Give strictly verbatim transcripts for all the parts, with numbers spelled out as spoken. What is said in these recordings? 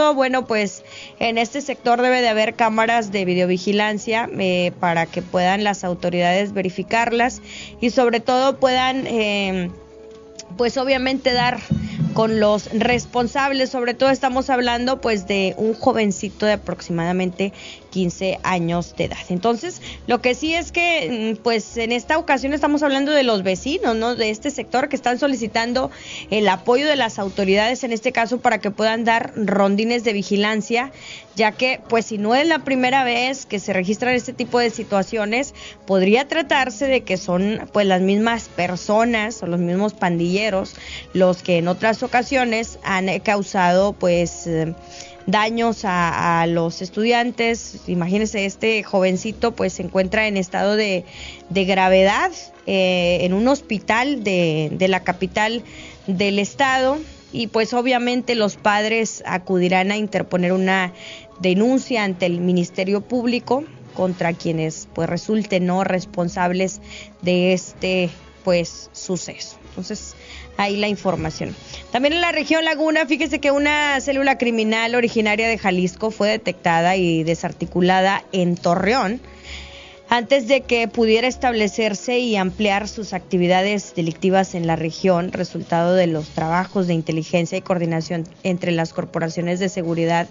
todo, bueno, pues en este sector debe de haber cámaras de videovigilancia eh, para que puedan las autoridades verificarlas y sobre todo puedan, eh, pues obviamente dar con los responsables. Sobre todo estamos hablando pues de un jovencito de aproximadamente quince años de edad. Entonces, lo que sí es que pues en esta ocasión estamos hablando de los vecinos, ¿no? De este sector que están solicitando el apoyo de las autoridades en este caso para que puedan dar rondines de vigilancia, ya que pues si no es la primera vez que se registran este tipo de situaciones, podría tratarse de que son pues las mismas personas o los mismos pandilleros los que en otras ocasiones han causado pues eh, daños a, a los estudiantes. Imagínense, este jovencito pues se encuentra en estado de, de gravedad eh, en un hospital de, de la capital del estado y pues obviamente los padres acudirán a interponer una denuncia ante el Ministerio Público contra quienes pues resulten no responsables de este pues suceso. Entonces, ahí la información. También en la región Laguna, fíjese que una célula criminal originaria de Jalisco fue detectada y desarticulada en Torreón antes de que pudiera establecerse y ampliar sus actividades delictivas en la región, resultado de los trabajos de inteligencia y coordinación entre las corporaciones de seguridad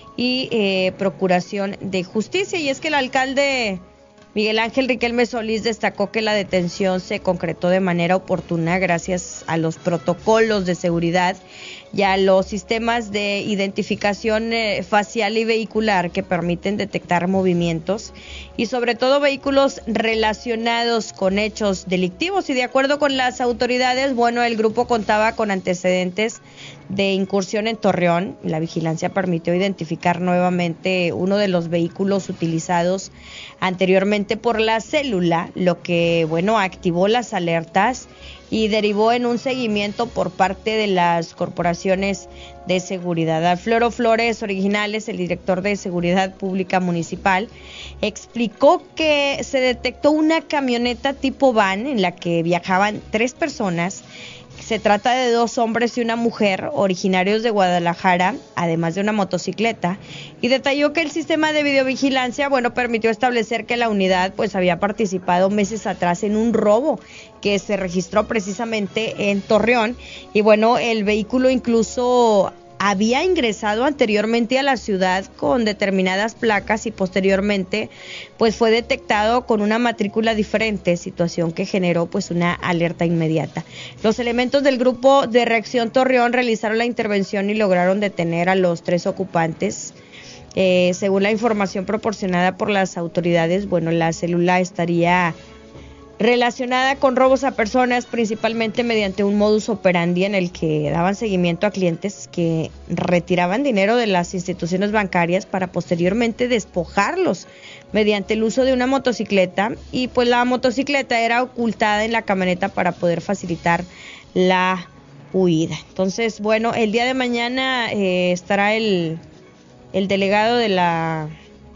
y eh, procuración de justicia. Y es que el alcalde Miguel Ángel Riquelme Solís destacó que la detención se concretó de manera oportuna gracias a los protocolos de seguridad y a los sistemas de identificación eh, facial y vehicular que permiten detectar movimientos y sobre todo vehículos relacionados con hechos delictivos. Y de acuerdo con las autoridades, bueno, el grupo contaba con antecedentes de incursión en Torreón. La vigilancia permitió identificar nuevamente uno de los vehículos utilizados anteriormente por la célula, lo que, bueno, activó las alertas y derivó en un seguimiento por parte de las corporaciones de seguridad. Alfredo Flores Originales, el director de Seguridad Pública Municipal, explicó que se detectó una camioneta tipo van en la que viajaban tres personas. Se trata de dos hombres y una mujer originarios de Guadalajara, además de una motocicleta, y detalló que el sistema de videovigilancia, bueno, permitió establecer que la unidad pues había participado meses atrás en un robo que se registró precisamente en Torreón y bueno, el vehículo incluso había ingresado anteriormente a la ciudad con determinadas placas y posteriormente pues fue detectado con una matrícula diferente, situación que generó pues una alerta inmediata. Los elementos del grupo de reacción Torreón realizaron la intervención y lograron detener a los tres ocupantes. Eh, según la información proporcionada por las autoridades, bueno, la célula estaría relacionada con robos a personas, principalmente mediante un modus operandi en el que daban seguimiento a clientes que retiraban dinero de las instituciones bancarias para posteriormente despojarlos mediante el uso de una motocicleta, y pues la motocicleta era ocultada en la camioneta para poder facilitar la huida. Entonces, bueno, el día de mañana eh, estará el, el delegado de la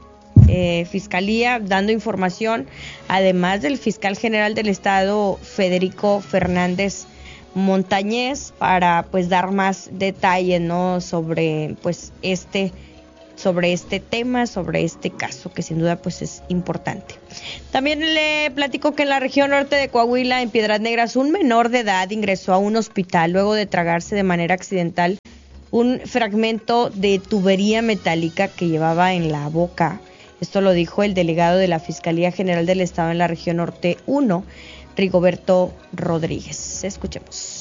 Eh, Fiscalía dando información, además del fiscal general del estado Federico Fernández Montañez, para pues dar más detalle, ¿no? sobre pues este sobre este tema, sobre este caso que sin duda pues es importante. También le platico que en la región norte de Coahuila, en Piedras Negras, un menor de edad ingresó a un hospital luego de tragarse de manera accidental un fragmento de tubería metálica que llevaba en la boca. Esto lo dijo el delegado de la Fiscalía General del Estado en la región norte uno, Rigoberto Rodríguez. Escuchemos.